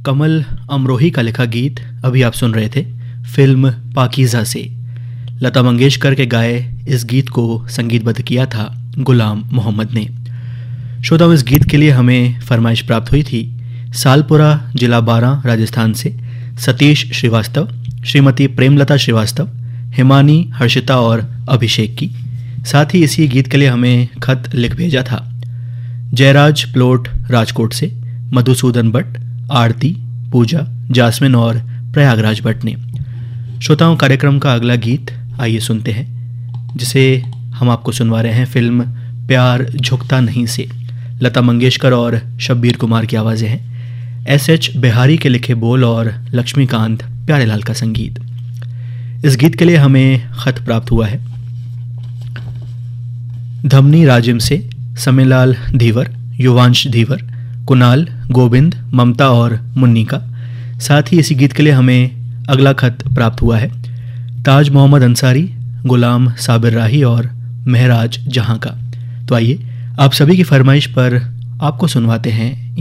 कमल अमरोही का लिखा गीत अभी आप सुन रहे थे फिल्म पाकीज़ा से। लता मंगेशकर के गाए इस गीत को संगीतबद्ध किया था गुलाम मोहम्मद ने। श्रोताओं, इस गीत के लिए हमें फरमाइश प्राप्त हुई थी सालपुरा जिला बारां राजस्थान से सतीश श्रीवास्तव, श्रीमती प्रेमलता श्रीवास्तव, हिमानी, हर्षिता और अभिषेक की। साथ ही इसी गीत के लिए हमें खत लिख भेजा था जयराज प्लोट राजकोट से मधुसूदन भट्ट, आरती, पूजा, जासमिन और प्रयागराज भट्ट ने। श्रोताओं, कार्यक्रम का अगला गीत आइए सुनते हैं, जिसे हम आपको सुनवा रहे हैं फिल्म प्यार झुकता नहीं से। लता मंगेशकर और शब्बीर कुमार की आवाज़ें हैं, एस.एच. बिहारी के लिखे बोल और लक्ष्मीकांत प्यारेलाल का संगीत। इस गीत के लिए हमें खत प्राप्त हुआ है धमनी राजिम से समीलाल धीवर, युवांश धीवर, कुणाल, गोविंद, ममता और मुन्नी का। साथ ही इसी गीत के लिए हमें अगला खत प्राप्त हुआ है ताज मोहम्मद अंसारी, गुलाम साबिर राही और महराज जहां का। तो आइए आप सभी की फरमाइश पर आपको सुनवाते हैं